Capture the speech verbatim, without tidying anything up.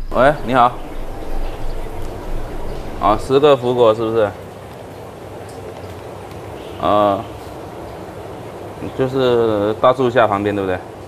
喂，你好。啊，十个福果是不是？呃，就是大树下旁边，对不对？